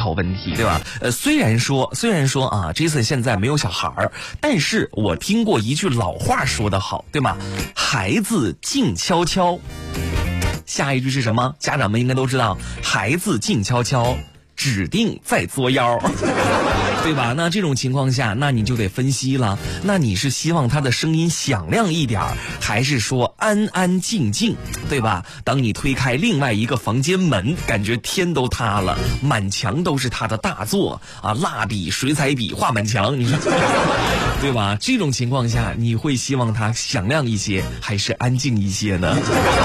考问题，对吧？虽然说啊 ，Jason 现在没有小孩儿，但是我听过一句老话说得好，对吗？孩子静悄悄。下一句是什么？家长们应该都知道，孩子静悄悄，指定在作妖。对吧？那这种情况下，那你就得分析了。那你是希望他的声音响亮一点，还是说安安静静，对吧？当你推开另外一个房间门，感觉天都塌了，满墙都是他的大作啊，蜡笔、水彩笔画满墙，你说对吧？这种情况下，你会希望他响亮一些，还是安静一些呢？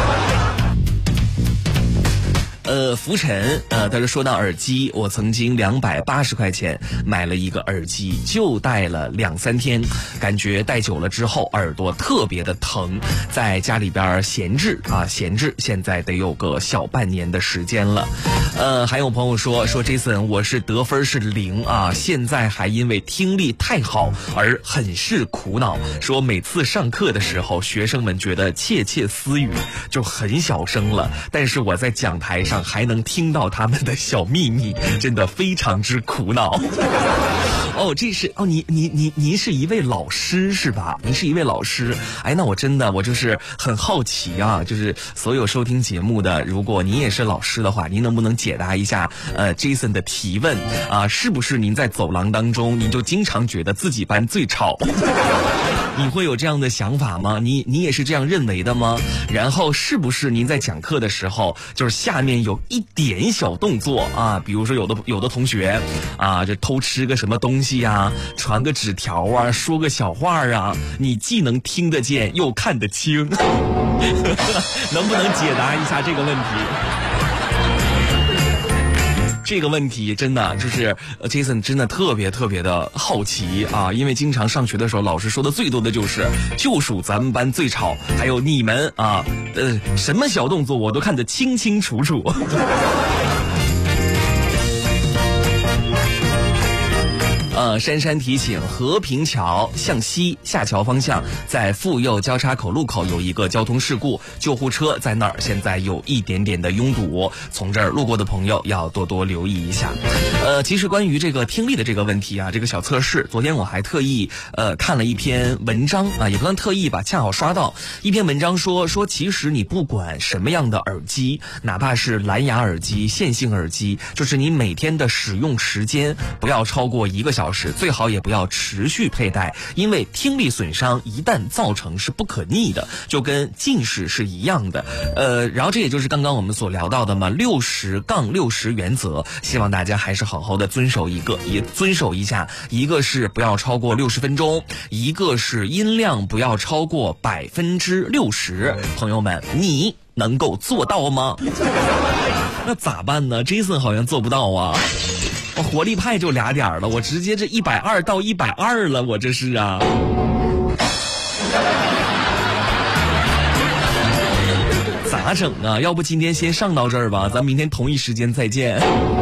浮尘，他说到耳机，我曾经280块钱买了一个耳机，就戴了2、3天，感觉戴久了之后耳朵特别的疼，在家里边闲置，现在得有个小半年的时间了。还有朋友说 Jason 我是得分是0啊，现在还因为听力太好而很是苦恼，说每次上课的时候，学生们觉得窃窃私语，就很小声了，但是我在讲台上还能听到他们的小秘密，真的非常之苦恼。这是您是一位老师是吧？您是一位老师，那我就是很好奇啊，就是所有收听节目的，如果您也是老师的话，您能不能解答一下Jason 的提问啊？是不是您在走廊当中，您就经常觉得自己班最吵？你会有这样的想法吗？你也是这样认为的吗？然后是不是您在讲课的时候，就是下面有一点小动作啊，比如说有的同学啊，这偷吃个什么东西啊，传个纸条啊，说个小话啊，你既能听得见又看得清，能不能解答一下这个问题？这个问题真的就是 Jason 真的特别特别的好奇啊，因为经常上学的时候，老师说的最多的就属咱们班最吵，还有你们啊，什么小动作我都看得清清楚楚。珊珊提醒，和平桥向西下桥方向，在妇幼交叉口路口有一个交通事故，救护车在那儿，现在有一点点的拥堵，从这儿路过的朋友要多多留意一下。其实关于这个听力的这个问题啊，这个小测试，昨天我还特意看了一篇文章啊，也不算特意吧，恰好刷到一篇文章说其实你不管什么样的耳机，哪怕是蓝牙耳机、线性耳机，就是你每天的使用时间不要超过1个小时，最好也不要持续佩戴，因为听力损伤一旦造成是不可逆的，就跟近视是一样的。然后这也就是刚刚我们所聊到的嘛，60-60原则，希望大家还是好好的遵守也遵守一下。一个是不要超过60分钟，一个是音量不要超过60%。朋友们，你能够做到吗？那咋办呢？ Jason 好像做不到啊。我活力派就2点了，我直接这120到120了，我这是啊。咋整啊？要不今天先上到这儿吧，咱明天同一时间再见。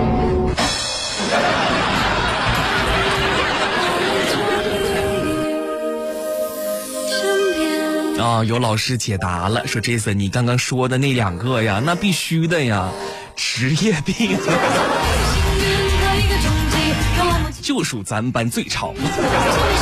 有老师解答了，说 Jason 你刚刚说的那2个呀，那必须的呀，职业病。就属咱们班最吵。